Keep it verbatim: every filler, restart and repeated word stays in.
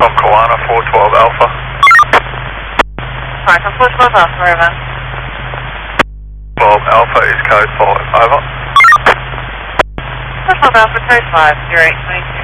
from Kiwana, four twelve Alpha. Alright, from four twelve Alpha, over. twelve Alpha is code five, over. four twelve Alpha, code five, zero eight twenty-two.